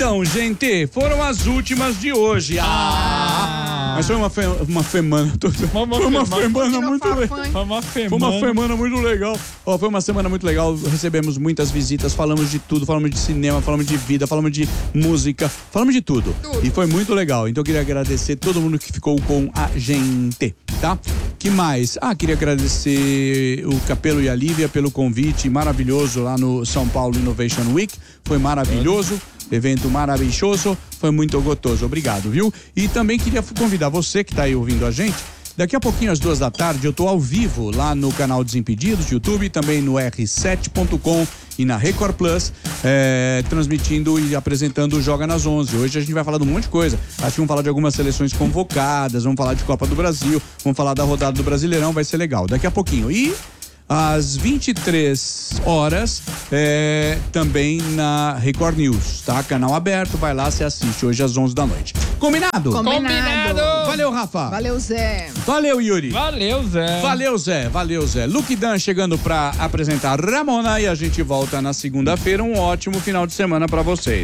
Então, gente, foram as últimas de hoje. Mas foi uma semana toda. Foi uma semana muito legal. Foi uma semana muito legal. Foi uma semana muito legal. Recebemos muitas visitas, falamos de tudo, falamos de cinema, falamos de vida, falamos de música, falamos de tudo. E foi muito legal. Então eu queria agradecer todo mundo que ficou com a gente, tá? Que mais? Queria agradecer o Capelo e a Lívia pelo convite maravilhoso lá no São Paulo Innovation Week. Foi maravilhoso. Evento maravilhoso, foi muito gostoso, obrigado, viu? E também queria convidar você que tá aí ouvindo a gente, daqui a pouquinho às 14h eu tô ao vivo lá no canal Desimpedidos, YouTube, também no r7.com e na Record Plus, transmitindo e apresentando o Joga nas 11. Hoje a gente vai falar de um monte de coisa, acho que vamos falar de algumas seleções convocadas, vamos falar de Copa do Brasil, vamos falar da rodada do Brasileirão, vai ser legal, daqui a pouquinho. E às 23h, também na Record News, tá? Canal aberto, vai lá, você assiste hoje às 11 da noite. Combinado? Combinado. Valeu, Rafa. Valeu, Zé. Valeu, Yuri. Valeu, Zé. Valeu, Zé. Luke Dan chegando pra apresentar Ramona e a gente volta na segunda-feira. Um ótimo final de semana pra vocês.